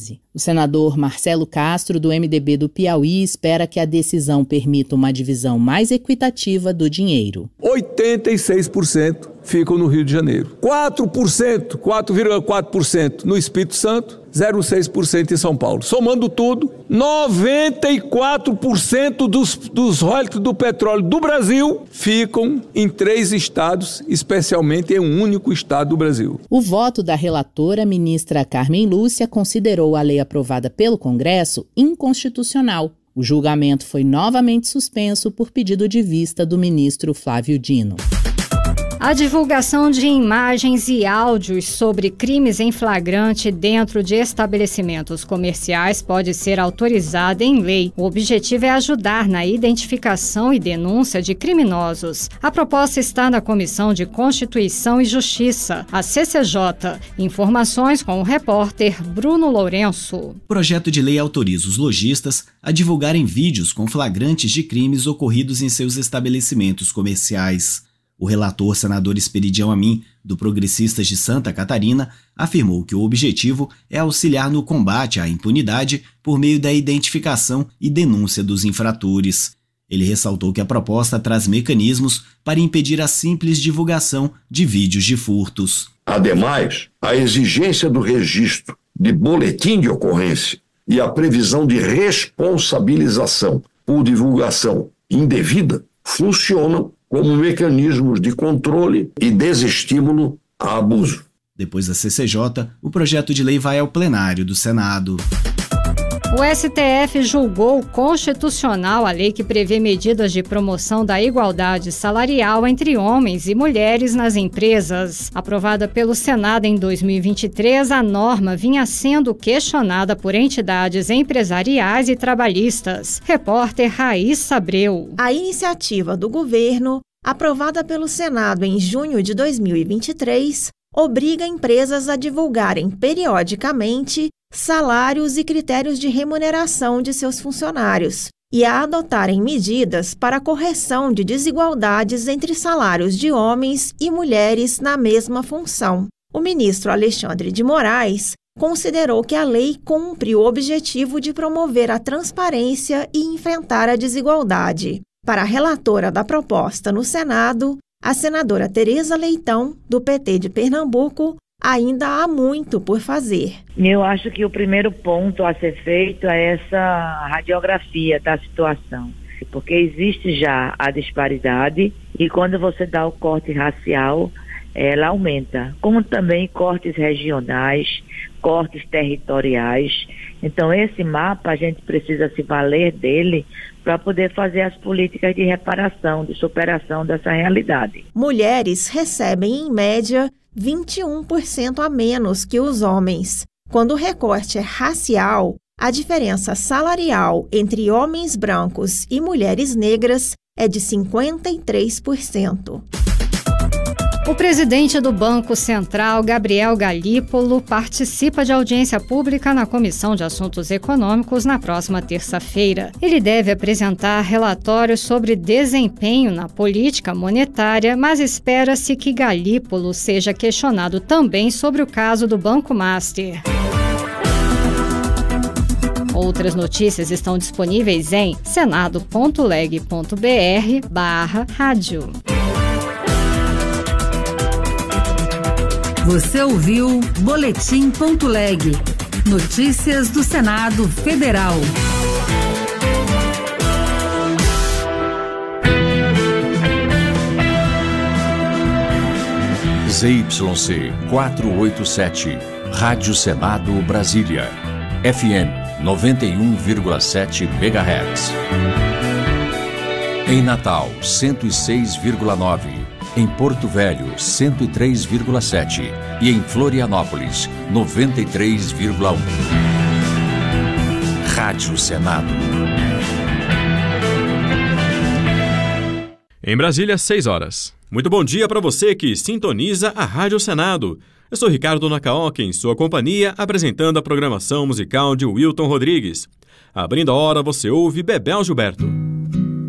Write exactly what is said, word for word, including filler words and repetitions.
crise. O senador Marcelo Castro, do M D B do Piauí, espera que a decisão permita uma divisão mais equitativa do dinheiro. oitenta e seis por cento ficam no Rio de Janeiro. quatro por cento, quatro vírgula quatro por cento no Espírito Santo, zero vírgula seis por cento em São Paulo. Somando tudo, noventa e quatro por cento dos, dos royalties do petróleo do Brasil ficam em três estados, especialmente em um único estado do Brasil. O voto da relatora, ministra Carmen Lúcia, considerou a lei aprovada pelo Congresso inconstitucional. O julgamento foi novamente suspenso por pedido de vista do ministro Flávio Dino. A divulgação de imagens e áudios sobre crimes em flagrante dentro de estabelecimentos comerciais pode ser autorizada em lei. O objetivo é ajudar na identificação e denúncia de criminosos. A proposta está na Comissão de Constituição e Justiça, a C C J. Informações com o repórter Bruno Lourenço. O projeto de lei autoriza os lojistas a divulgarem vídeos com flagrantes de crimes ocorridos em seus estabelecimentos comerciais. O relator, senador Esperidião Amin, do Progressistas de Santa Catarina, afirmou que o objetivo é auxiliar no combate à impunidade por meio da identificação e denúncia dos infratores. Ele ressaltou que a proposta traz mecanismos para impedir a simples divulgação de vídeos de furtos. Ademais, a exigência do registro de boletim de ocorrência e a previsão de responsabilização por divulgação indevida funcionam como mecanismos de controle e desestímulo a abuso. Depois da C C J, o projeto de lei vai ao plenário do Senado. O S T F julgou constitucional a lei que prevê medidas de promoção da igualdade salarial entre homens e mulheres nas empresas. Aprovada pelo Senado em dois mil e vinte e três, a norma vinha sendo questionada por entidades empresariais e trabalhistas. Repórter Raíssa Abreu. A iniciativa do governo, aprovada pelo Senado em junho de dois mil e vinte e três, obriga empresas a divulgarem periodicamente salários e critérios de remuneração de seus funcionários e a adotarem medidas para a correção de desigualdades entre salários de homens e mulheres na mesma função. O ministro Alexandre de Moraes considerou que a lei cumpre o objetivo de promover a transparência e enfrentar a desigualdade. Para a relatora da proposta no Senado, a senadora Tereza Leitão, do P T de Pernambuco, ainda há muito por fazer. Eu acho que o primeiro ponto a ser feito é essa radiografia da situação, porque existe já a disparidade e quando você dá o corte racial, ela aumenta, como também cortes regionais, cortes territoriais. Então esse mapa a gente precisa se valer dele para poder fazer as políticas de reparação, de superação dessa realidade. Mulheres recebem, em média, vinte e um por cento a menos que os homens. Quando o recorte é racial, a diferença salarial entre homens brancos e mulheres negras é de cinquenta e três por cento. O presidente do Banco Central, Gabriel Galípolo, participa de audiência pública na Comissão de Assuntos Econômicos na próxima terça-feira. Ele deve apresentar relatórios sobre desempenho na política monetária, mas espera-se que Galípolo seja questionado também sobre o caso do Banco Master. Outras notícias estão disponíveis em senado ponto leg ponto br barra rádio. Você ouviu Boletim ponto leg. Notícias do Senado Federal. Z Y C quatrocentos e oitenta e sete, Rádio Senado Brasília, F M noventa e um vírgula sete megahertz. Em Natal, cento e seis vírgula nove. Em Porto Velho, cento e três vírgula sete e em Florianópolis, noventa e três vírgula um. Rádio Senado. Em Brasília, seis horas. Muito bom dia para você que sintoniza a Rádio Senado. Eu sou Ricardo Nakaoka, em sua companhia, apresentando a programação musical de Wilton Rodrigues. Abrindo a hora, você ouve Bebel Gilberto.